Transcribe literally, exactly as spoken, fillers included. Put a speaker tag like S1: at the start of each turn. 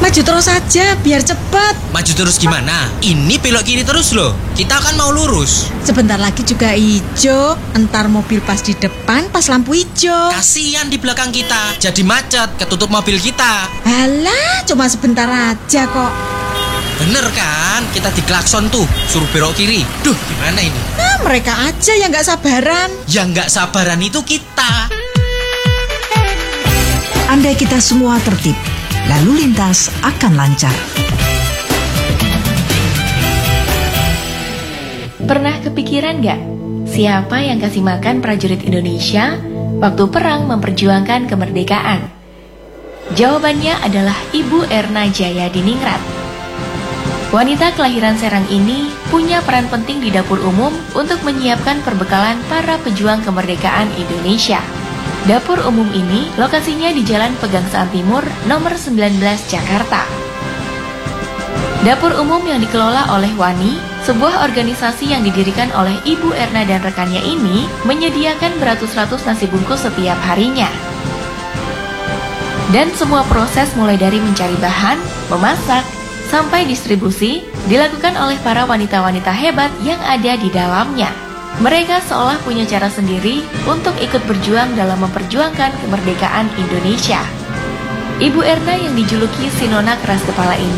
S1: Maju terus saja, biar cepat.
S2: Maju terus gimana? Ini belok kiri terus loh. Kita kan mau lurus.
S1: Sebentar lagi juga hijau. Entar mobil pas di depan, pas lampu hijau.
S2: Kasihan di belakang kita, jadi macet, ketutup mobil kita.
S1: Alah, cuma sebentar aja kok.
S2: Bener kan? Kita diklakson tuh, suruh belok kiri. Duh, gimana ini?
S1: Nah, mereka aja yang gak sabaran.
S2: Yang gak sabaran itu kita.
S3: Andai kita semua tertib, lalu lintas akan lancar.
S4: Pernah kepikiran gak? Siapa yang kasih makan prajurit Indonesia waktu perang memperjuangkan kemerdekaan? Jawabannya adalah Ibu Erna Jayadiningrat. Wanita kelahiran Serang ini punya peran penting di dapur umum untuk menyiapkan perbekalan para pejuang kemerdekaan Indonesia. Dapur umum ini lokasinya di Jalan Pegangsaan Timur nomor sembilan belas Jakarta. Dapur umum yang dikelola oleh WANI, sebuah organisasi yang didirikan oleh Ibu Erna dan rekannya ini, menyediakan beratus-ratus nasi bungkus setiap harinya. Dan semua proses mulai dari mencari bahan, memasak, sampai distribusi dilakukan oleh para wanita-wanita hebat yang ada di dalamnya. Mereka seolah punya cara sendiri untuk ikut berjuang dalam memperjuangkan kemerdekaan Indonesia. Ibu Erna yang dijuluki si Nona Keras Kepala ini